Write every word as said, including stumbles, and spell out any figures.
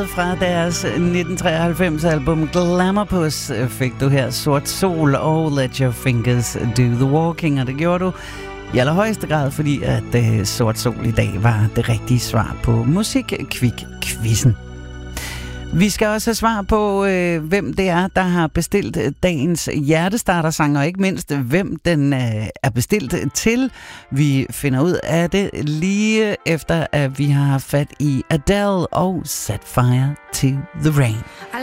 Fra deres nitten treoghalvfems album Glamourpuss fik du her Sort Sol og Let Your Fingers Do The Walking, og det gjorde du i allerhøjeste grad, fordi at uh, Sort Sol i dag var det rigtige svar på Musikkvik-quizzen. Vi skal også have svar på, øh, hvem det er, der har bestilt dagens hjertestartersang, og ikke mindst, hvem den øh, er bestilt til. Vi finder ud af det lige efter, at vi har haft fat i Adele og Set Fire to the Rain. I